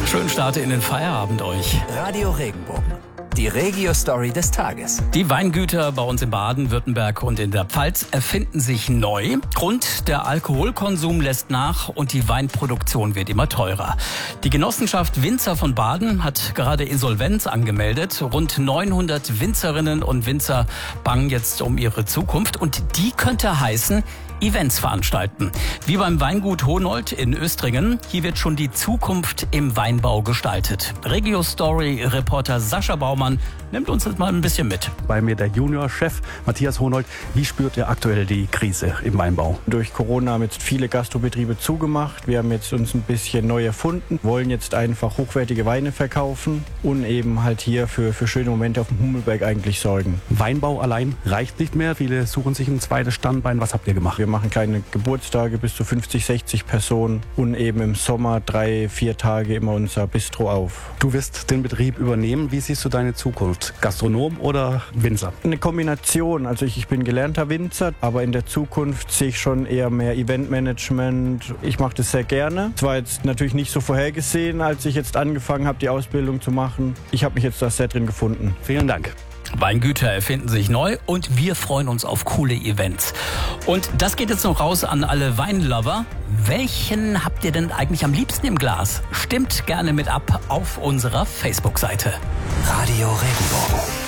Schönen Start in den Feierabend euch. Radio Regenbogen. Die Regio-Story des Tages. Die Weingüter bei uns in Baden-Württemberg und in der Pfalz erfinden sich neu. Grund: der Alkoholkonsum lässt nach und die Weinproduktion wird immer teurer. Die Genossenschaft Winzer von Baden hat gerade Insolvenz angemeldet. Rund 900 Winzerinnen und Winzer bangen jetzt um ihre Zukunft. Und die könnte heißen, Events veranstalten. Wie beim Weingut Hohnold in Östringen. Hier wird schon die Zukunft im Weinbau gestaltet. Regio-Story-Reporter Sascha Baumann nimmt uns jetzt mal ein bisschen mit. Bei mir der Juniorchef Matthias Hohnold. Wie spürt ihr aktuell die Krise im Weinbau? Durch Corona haben jetzt viele Gastrobetriebe zugemacht. Wir haben jetzt uns ein bisschen neu erfunden, wollen jetzt einfach hochwertige Weine verkaufen und eben halt hier für schöne Momente auf dem Hummelberg eigentlich sorgen. Weinbau allein reicht nicht mehr. Viele suchen sich ein zweites Standbein. Was habt ihr gemacht? Wir machen kleine Geburtstage bis zu 50, 60 Personen und eben im Sommer 3-4 Tage immer unser Bistro auf. Du wirst den Betrieb übernehmen. Wie siehst du deine Zukunft? Gastronom oder Winzer? Eine Kombination. Also ich bin gelernter Winzer, aber in der Zukunft sehe ich schon eher mehr Eventmanagement. Ich mache das sehr gerne. Es war jetzt natürlich nicht so vorhergesehen, als ich jetzt angefangen habe, die Ausbildung zu machen. Ich habe mich jetzt da sehr drin gefunden. Vielen Dank. Weingüter erfinden sich neu und wir freuen uns auf coole Events. Und das geht jetzt noch raus an alle Weinlover. Welchen habt ihr denn eigentlich am liebsten im Glas? Stimmt gerne mit ab auf unserer Facebook-Seite. Radio Regenbogen.